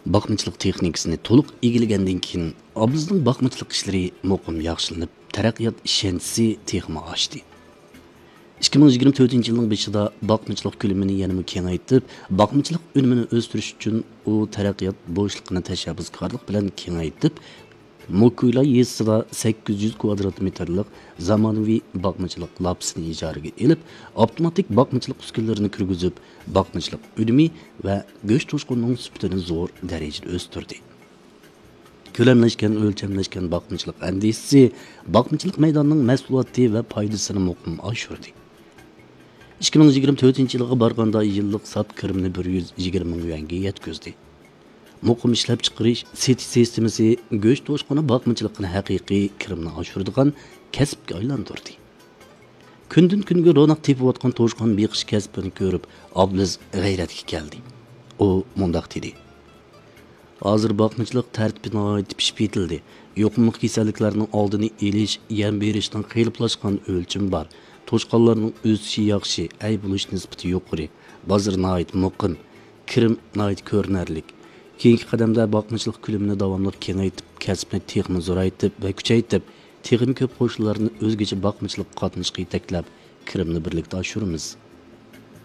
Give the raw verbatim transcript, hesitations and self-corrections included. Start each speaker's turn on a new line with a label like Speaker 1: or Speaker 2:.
Speaker 1: Bakmacılık texnikasini to'liq egillagandan keyin obizning bakmacılık ishlari muqim yaxshilanib, taraqqiyot ishonchisi texmi oshdi. ikki ming yigirma to'rtinchi yilning beshida bakmacılık ko'lamini yanada kengaytirib, bakmacılık unumini o'stirish uchun u taraqqiyot bo'shliqini tashabbuskorlik bilan kengaytirib, Mokuyla yezisida sakkiz yuz kvadrat metrlik zamonaviy bakmacılık lapsini ijaraga elib, avtomatik bakmacılık uskunalarini kirgizib, bakmacılık unumi va go'sht to'shqonining sifatini zo'r darajada o'stirdi. Ko'lamlashgan, o'lchamlashgan bakmacılık andisi bakmacılık maydonining mahsuloti va foydasini muqim oshirdi. ikki ming yigirma to'rtinchi yilga borganda yillik sot kirimini bir yuz yigirma ming yuanga yetkazdi. Muqim ishlab chiqarish setish sistemasi go'sht to'shqoni bakmacılıkni haqiqiy kirimni oshiradigan kasbga aylantirdi. Kundan kunga ro'naq tepayotgan to'shqon beqish kasbini ko'rib, Obliz g'ayratga keldi. U mundaq dedi: "Hozir bakmacılık tartibini pishib yetildi. Yo'qimlik kasalliklarning oldini olish, yem berishdan qiyinlashgan o'lchim bor. To'shqonlarning o'sishi yaxshi, ay bo'lish nisbati yuqori. Bozor nihoyat muqim, kirim nihoyat ko'rinarli. Keyingi qadamda bakmacılık ko'lamini davomli kengaytirib, kasbni texmi zo'raytirib va kuchaytirib, texmi ko'p qo'shnilarni o'zgacha bakmacılık qatnashga yetaklab, kirimni birlikda oshiramiz."